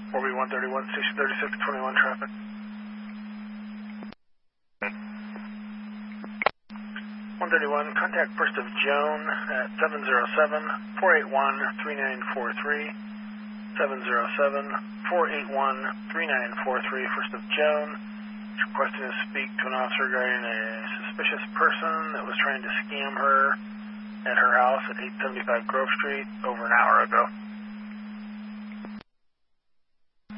4B131, station 36, 21 traffic. 131, contact First of Joan at 707-481-3943. 707-481-3943, First of Joan. Requesting to speak to an officer regarding a suspicious person that was trying to scam her at her house at 875 Grove Street over an hour ago.